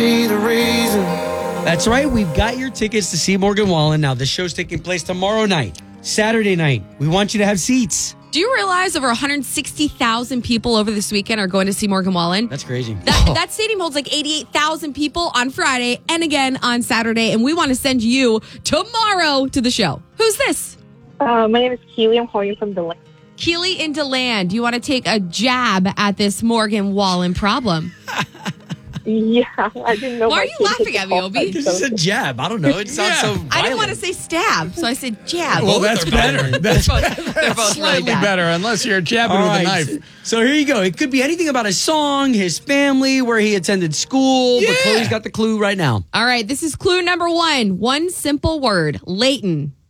be the reason. That's right. We've got your tickets to see Morgan Wallen. Now, the show's taking place tomorrow night, Saturday night. We want you to have seats. Do you realize over 160,000 people over this weekend are going to see Morgan Wallen? That's crazy. That stadium holds like 88,000 people on Friday and again on Saturday. And we want to send you tomorrow to the show. Who's this? My name is Keely. I'm calling from DeLand. Keely in DeLand. Do you want to take a jab at this Morgan Wallen problem? Yeah, I didn't know. Why are you laughing at me, Obi? This is a jab. I don't know. It sounds so violent. I didn't want to say stab, so I said jab. Well, that's better. That's They're both slightly really bad. better, unless you're jabbing All with right. a knife. So here you go. It could be anything about his song, his family, where he attended school. But Yeah. Chloe's got the clue right now. All right, this is clue number one. One simple word, Leighton.